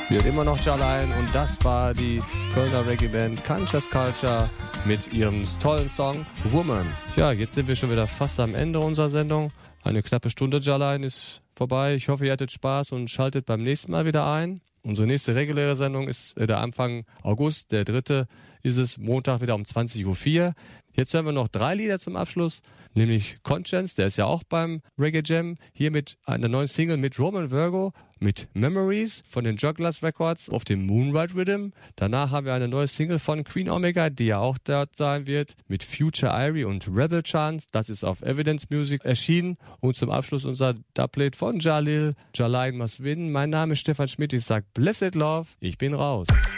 Wird immer noch Jalain und das war die Kölner Reggae-Band Conscious Culture mit ihrem tollen Song Woman. Ja, jetzt sind wir schon wieder fast am Ende unserer Sendung. Eine knappe Stunde Jalain ist vorbei. Ich hoffe, ihr hattet Spaß und schaltet beim nächsten Mal wieder ein. Unsere nächste reguläre Sendung ist der Anfang August, der 3. ist es, Montag wieder um 20.04 Uhr. Jetzt hören wir noch 3 Lieder zum Abschluss, nämlich Conscience, der ist ja auch beim Reggae Jam, hier mit einer neuen Single mit Roman Virgo, mit Memories von den Jugglers Records auf dem Moonride Rhythm. Danach haben wir eine neue Single von Queen Omega, die ja auch dort sein wird, mit Future Irie und Rebel Chance. Das ist auf Evidence Music erschienen. Und zum Abschluss unser Doublet von Jalil, Jalain Must Win. Mein Name ist Stefan Schmidt, ich sage Blessed Love, ich bin raus.